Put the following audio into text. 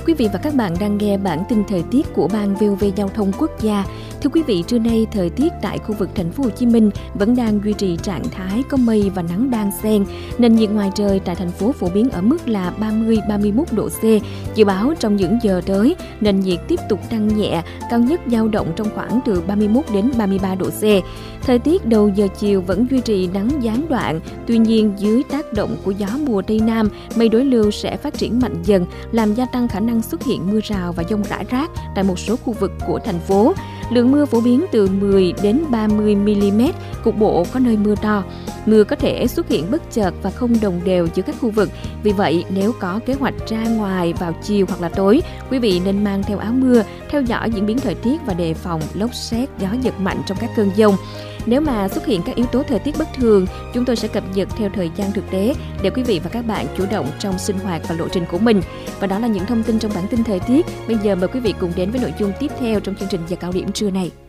Quý vị và các bạn đang nghe bản tin thời tiết của Ban VOV Giao thông Quốc gia. Thưa quý vị, trưa nay thời tiết tại khu vực thành phố Hồ Chí Minh vẫn đang duy trì trạng thái có mây và nắng đan xen. Nền nhiệt ngoài trời tại thành phố phổ biến ở mức là 30-31 độ C. Dự báo trong những giờ tới, nền nhiệt tiếp tục tăng nhẹ, cao nhất dao động trong khoảng từ 31 đến 33 độ C. Thời tiết đầu giờ chiều vẫn duy trì nắng gián đoạn, tuy nhiên dưới tác động của gió mùa Tây Nam, mây đối lưu sẽ phát triển mạnh dần, làm gia tăng khả năng xuất hiện mưa rào và dông rải rác tại một số khu vực của thành phố. Lượng mưa phổ biến từ 10 đến 30 mm, cục bộ có nơi mưa to. Mưa có thể xuất hiện bất chợt và không đồng đều giữa các khu vực. Vì vậy, nếu có kế hoạch ra ngoài vào chiều hoặc là tối, quý vị nên mang theo áo mưa, theo dõi diễn biến thời tiết và đề phòng lốc sét, gió giật mạnh trong các cơn dông. Nếu mà xuất hiện các yếu tố thời tiết bất thường, chúng tôi sẽ cập nhật theo thời gian thực tế để quý vị và các bạn chủ động trong sinh hoạt và lộ trình của mình. Và đó là những thông tin trong bản tin thời tiết. Bây giờ mời quý vị cùng đến với nội dung tiếp theo trong chương trình giờ cao điểm trưa này.